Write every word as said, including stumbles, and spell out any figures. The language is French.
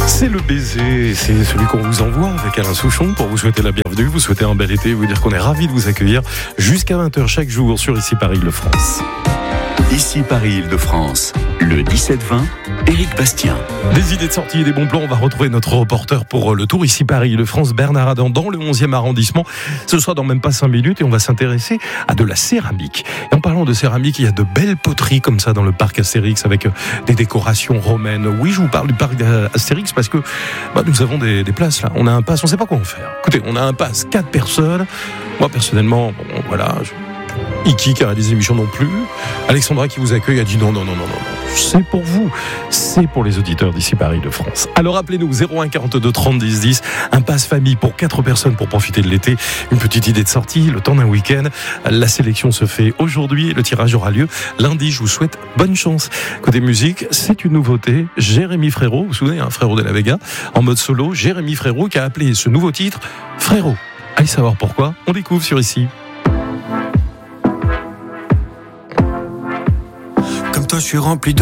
C'est le baiser, c'est celui qu'on vous envoie avec Alain Souchon pour vous souhaiter la bienvenue, vous souhaiter un bel été, vous dire qu'on est ravis de vous accueillir jusqu'à vingt heures chaque jour sur Ici Paris Île-de-France. Ici Paris Île-de-France, le dix-sept vingt, Éric Bastien. Des idées de sortie et des bons plans, on va retrouver notre reporter pour le tour Ici Paris Île-de-France, Bernard Adam, dans le onzième arrondissement. Ce sera dans même pas cinq minutes et on va s'intéresser à de la céramique. Et en parlant de céramique, il y a de belles poteries comme ça dans le parc Astérix avec des décorations romaines. Oui, je vous parle du parc Astérix parce que bah, nous avons des, des places là. On a un pass, on ne sait pas quoi en faire. Écoutez, on a un pass, quatre personnes. Moi personnellement, bon, voilà... Je... Iki qui a des émissions non plus. Alexandra qui vous accueille a dit non, non, non, non, non. C'est pour vous, c'est pour les auditeurs d'Ici Paris de France. Alors appelez-nous zéro un quarante-deux trente dix dix, un pass famille pour quatre personnes pour profiter de l'été, une petite idée de sortie, le temps d'un week-end. La sélection se fait aujourd'hui, le tirage aura lieu lundi. Je vous souhaite bonne chance. Côté musique, c'est une nouveauté. Jérémy Frérot, vous vous souvenez, hein, Frérot de la Vega, en mode solo. Jérémy Frérot qui a appelé ce nouveau titre Frérot. Allez savoir pourquoi, on découvre sur Ici. Toi je suis rempli de